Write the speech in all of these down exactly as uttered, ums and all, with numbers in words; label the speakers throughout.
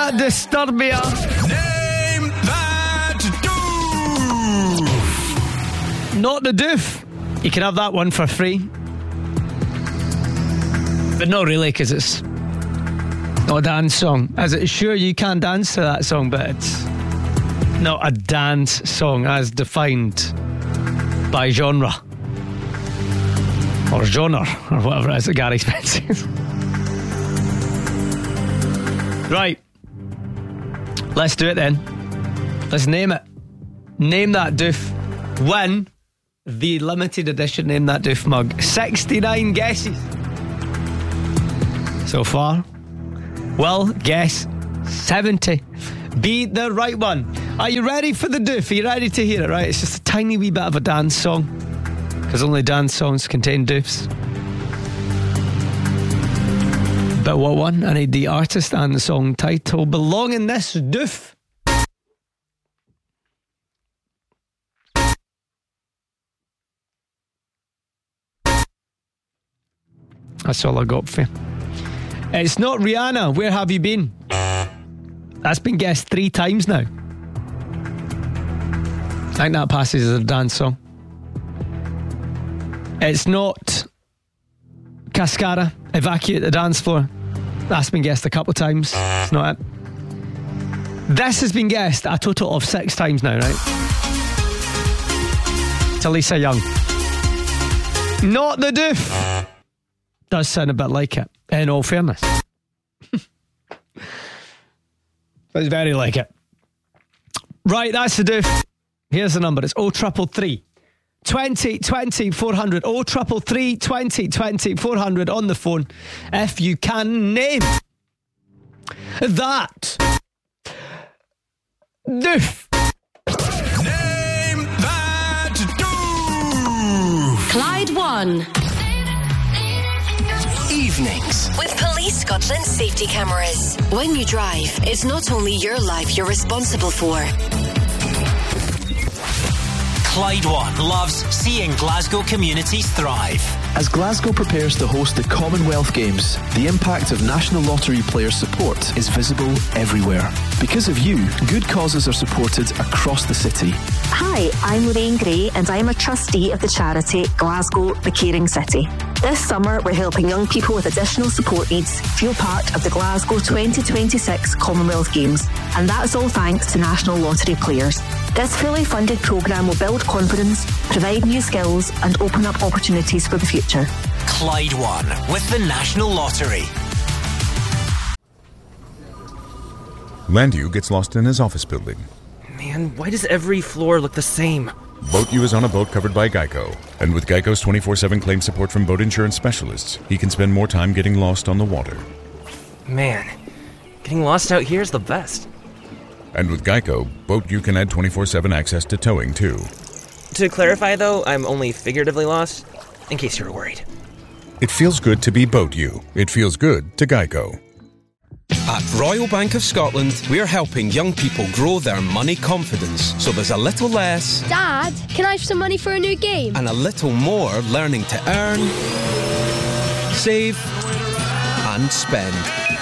Speaker 1: that Disturbia.
Speaker 2: Name that doof.
Speaker 1: Not the doof. You can have that one for free. But not really, because it's not a dance song. As it, sure, you can dance to that song, but it's not a dance song as defined by genre. Or genre, or whatever it is that Gary Spence says. Right. Let's do it then. Let's name it. Name that doof. Win the limited edition Name That Doof mug. sixty-nine guesses so far. Well, guess seventy. Be the right one. Are you ready for the doof? Are you ready to hear it? Right, it's just a tiny wee bit of a dance song, because only dance songs contain doofs. But what one? I need the artist and the song title belong in this doof. That's all I got for you. It's not Rihanna. Where have you been? That's been guessed three times now. I think that passes as a dance song. It's not Cascara. Evacuate the dance floor. That's been guessed a couple of times. It's not it. This has been guessed a total of six times now, right? It's Lisa Young. Not the doof. Does sound a bit like it, in all fairness. It's very like it. Right, that's the doof. Here's the number. It's oh triple three twenty twenty four hundred. oh triple three twenty twenty four hundred on the phone. If you can name that doof.
Speaker 2: Name that doof.
Speaker 3: Clyde One.
Speaker 2: Evenings
Speaker 3: With Police Scotland safety cameras. When you drive, it's not only your life you're responsible for.
Speaker 4: Clyde One loves seeing Glasgow communities thrive.
Speaker 5: As Glasgow prepares to host the Commonwealth Games, the impact of National Lottery player support is visible everywhere. Because of you, good causes are supported across the city.
Speaker 6: Hi, I'm Lorraine Gray and I'm a trustee of the charity Glasgow The Caring City. This summer, we're helping young people with additional support needs feel part of the Glasgow twenty twenty-six Commonwealth Games, and that's all thanks to National Lottery players. This fully funded programme will build confidence, provide new skills and open up opportunities for the future.
Speaker 4: Clyde One with the National Lottery.
Speaker 7: Landu gets lost in his office building.
Speaker 8: Man, why does every floor look the same?
Speaker 7: BoatU is on a boat covered by Geico. And with Geico's twenty-four seven claim support from boat insurance specialists, he can spend more time getting lost on the water.
Speaker 8: Man, getting lost out here is the best.
Speaker 7: And with Geico, BoatU can add twenty-four seven access to towing, too.
Speaker 8: To clarify, though, I'm only figuratively lost, in case you were worried.
Speaker 7: It feels good to be BoatU. It feels good to Geico.
Speaker 9: At Royal Bank of Scotland, we're helping young people grow their money confidence, so there's a little less...
Speaker 10: Dad, can I have some money for a new game?
Speaker 9: ...and a little more learning to earn, save, and spend.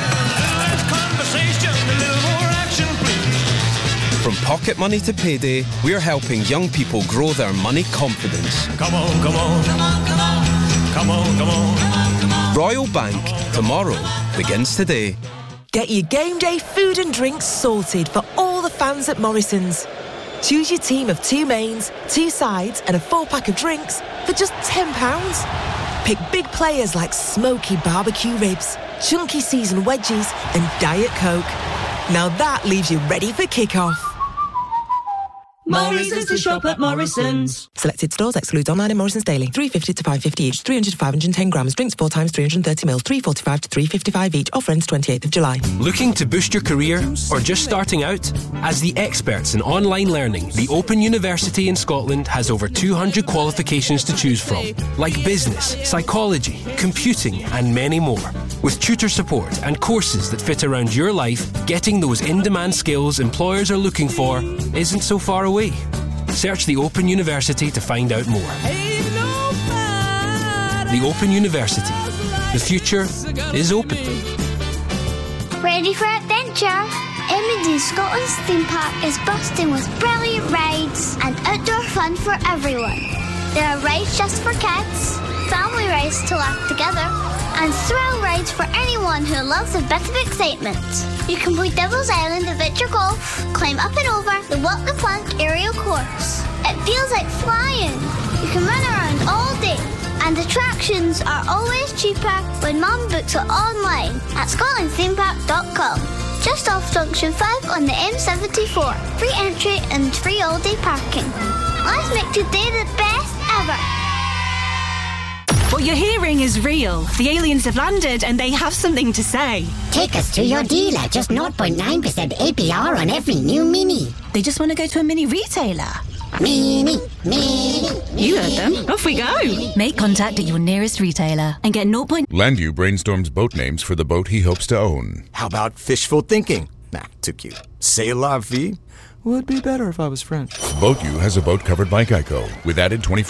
Speaker 9: From pocket money to payday, we're helping young people grow their money confidence.
Speaker 2: Come on, come on, come on, come on, come on, come on, come on.
Speaker 9: Royal Bank, tomorrow begins today.
Speaker 11: Get your game day food and drinks sorted for all the fans at Morrison's. Choose your team of two mains, two sides and a four-pack of drinks for just ten pounds. Pick big players like smoky barbecue ribs, chunky seasoned wedges and Diet Coke. Now that leaves you ready for kick-off.
Speaker 12: Morrison's to shop at Morrison's.
Speaker 11: Selected stores excludes online and Morrison's daily. three fifty to five fifty each, three hundred to five hundred ten grams. Drinks four times three hundred thirty mils, three forty-five to three fifty-five each. Offer ends twenty-eighth of July.
Speaker 13: Looking to boost your career or just starting out? As the experts in online learning, the Open University in Scotland has over two hundred qualifications to choose from, like business, psychology, computing and many more. With tutor support and courses that fit around your life, getting those in-demand skills employers are looking for isn't so far away. Search the Open University to find out more. The Open University. The future is open.
Speaker 14: Ready for adventure? M and D Scotland's theme park is bursting with brilliant rides and outdoor fun for everyone. There are rides just for kids, family rides to laugh together, and thrill rides for anyone who loves a bit of excitement. You can play Devil's Island Adventure Golf, climb up and over the Walk the Plank aerial course. It feels like flying. You can run around all day, and attractions are always cheaper when Mum books it online at scotland theme park dot com. Just off Junction five on the M seventy-four. Free entry and free all-day parking. Let's make today the best ever.
Speaker 15: What you're hearing is real. The aliens have landed and they have something to say.
Speaker 16: Take us to your dealer. Just zero point nine percent A P R on every new Mini.
Speaker 15: They just want to go to a mini retailer.
Speaker 16: Mini, Mini.
Speaker 15: You heard them. Off we go. Make contact at your nearest retailer and get zero.
Speaker 7: Landu brainstorms boat names for the boat he hopes to own.
Speaker 17: How about fishful thinking? Nah, too cute. C'est la vie? Would be better if I was French.
Speaker 7: Boat U has a boat covered by Geico with added twenty-four